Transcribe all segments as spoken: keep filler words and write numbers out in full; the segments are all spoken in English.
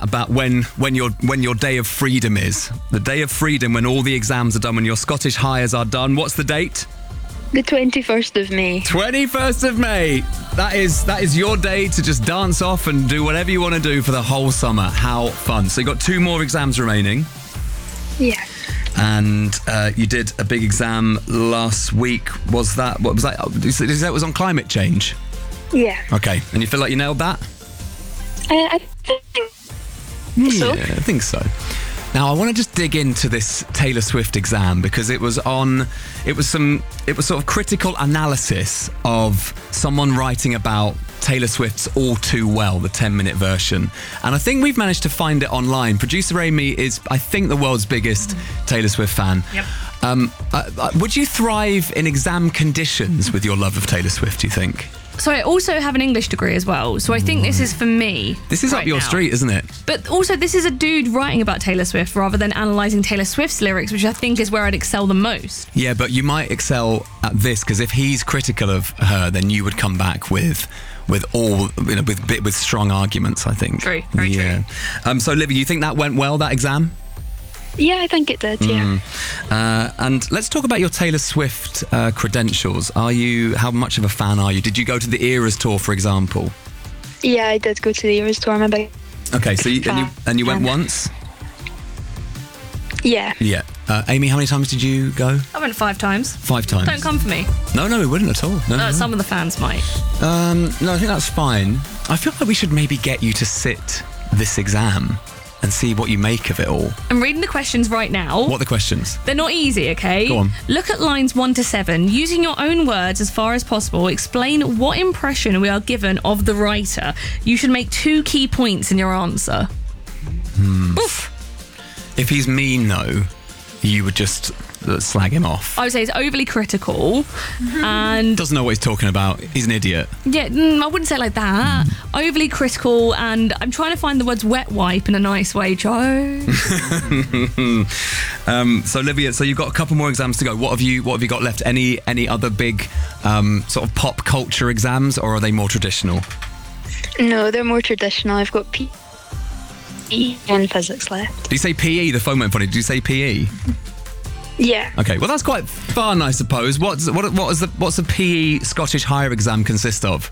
about when when your when your day of freedom is. The day of freedom when all the exams are done, when your Scottish Highers are done. What's the date? The twenty-first of May. twenty-first of May. That is that is your day to just dance off and do whatever you want to do for the whole summer. How fun. So you've got two more exams remaining. Yeah. And uh, you did a big exam last week. Was that, what was that? You said it was on climate change? Yeah. Okay. And you feel like you nailed that? Uh, I think so. Yeah, I think so. Now, I want to just dig into this Taylor Swift exam because it was on, it was some, it was sort of critical analysis of someone writing about Taylor Swift's All Too Well, the ten-minute version. And I think we've managed to find it online. Producer Amy is, I think, the world's biggest Taylor Swift fan. Yep. Um, uh, uh, would you thrive in exam conditions with your love of Taylor Swift, do you think? So I also have an English degree as well. So I think this is for me. This is right up your now. street, isn't it? But also, this is a dude writing about Taylor Swift rather than analysing Taylor Swift's lyrics, which I think is where I'd excel the most. Yeah, but you might excel at this because if he's critical of her, then you would come back with with all, you know, with bit with strong arguments, I think. True, very yeah. true. Um, so, Livy, you think that went well, that exam? Yeah, I think it did, yeah. Mm. Uh, and let's talk about your Taylor Swift uh, credentials. Are you, how much of a fan are you? Did you go to the Eras tour, for example? Yeah, I did go to the Eras tour. I'm a big Okay, so you, and you, and you went fan. once? Yeah. Yeah. Uh, Amy, how many times did you go? I went five times. Five times. Don't come for me. No, no, we wouldn't at all. No, Uh, no. some of the fans might. Um, no, I think that's fine. I feel like we should maybe get you to sit this exam and see what you make of it all. I'm reading the questions right now. What are the questions? They're not easy, okay? Go on. Look at lines one to seven. Using your own words as far as possible, explain what impression we are given of the writer. You should make two key points in your answer. Hmm. Oof. If he's mean, though, you would just uh, slag him off. I would say it's overly critical and... Doesn't know what he's talking about. He's an idiot. Yeah, mm, I wouldn't say it like that. Overly critical, and I'm trying to find the words wet wipe in a nice way, Joe. um, so, Olivia, so you've got a couple more exams to go. What have you What have you got left? Any any other big um, sort of pop culture exams, or are they more traditional? No, they're more traditional. I've got P E and physics left. Did you say P E? The phone went funny. Did you say P E? Yeah. Okay, well that's quite fun, I suppose. What's what what is the what's the P E Scottish Higher exam consist of?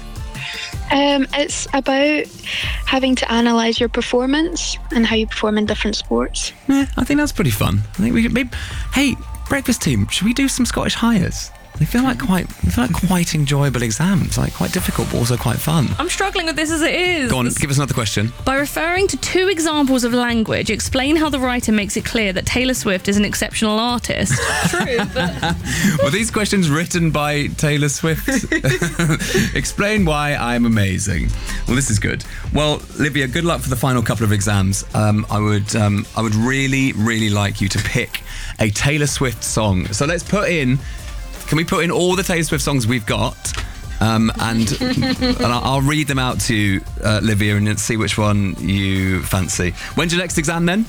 Um, it's about having to analyse your performance and how you perform in different sports. Yeah, I think that's pretty fun. I think we could maybe. Hey, breakfast team, should we do some Scottish Highers? They feel like quite, they feel like quite enjoyable exams, like quite difficult, but also quite fun. I'm struggling with this as it is. Go on, give us another question. By referring to two examples of language, explain how the writer makes it clear that Taylor Swift is an exceptional artist. True, but... Were these questions written by Taylor Swift? Explain why I'm amazing. Well, this is good. Well, Livia, good luck for the final couple of exams. Um, I would, um, I would really, really like you to pick a Taylor Swift song. So let's put in. Can we put in all the Taylor Swift songs we've got? Um, and and I'll, I'll read them out to you, uh, Livia, and see which one you fancy. When's your next exam then?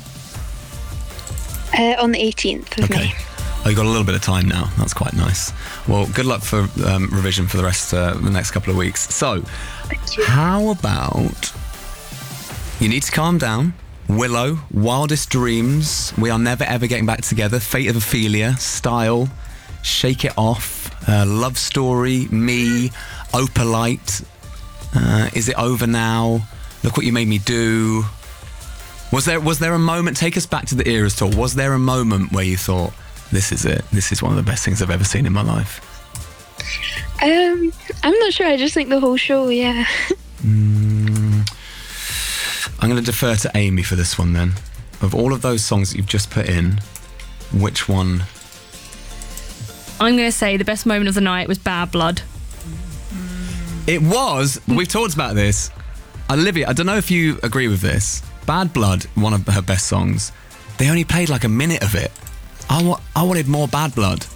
Uh, on the eighteenth of Okay. May. Oh, you've got a little bit of time now. That's quite nice. Well, good luck for um, revision for the rest of uh, the next couple of weeks. So, how about you need to calm down. Willow, Wildest Dreams, We Are Never Ever Getting Back Together, Fate of Ophelia, Style, Shake It Off, uh, Love Story, Me, Opalite, uh, Is It Over Now, Look What You Made Me Do. Was there was there a moment, take us back to the Eras tour, was there a moment where you thought, this is it, this is one of the best things I've ever seen in my life? Um, I'm not sure. I just think the whole show, yeah. Mm, I'm going to defer to Amy for this one then. Of all of those songs that you've just put in, which one... I'm going to say the best moment of the night was Bad Blood. It was. We've talked about this. Olivia, I don't know if you agree with this. Bad Blood, one of her best songs. They only played like a minute of it. I, wa- I wanted more Bad Blood.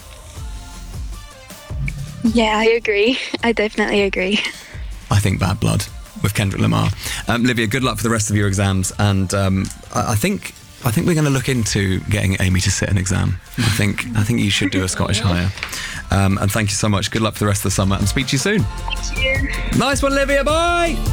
Yeah, I agree. I definitely agree. I think Bad Blood with Kendrick Lamar. Um, Olivia, good luck for the rest of your exams. And um, I, I think I think we're going to look into getting Amy to sit an exam. I think I think you should do a Scottish Higher. Um, and thank you so much. Good luck for the rest of the summer and speak to you soon. Thank you. Nice one, Olivia. Bye.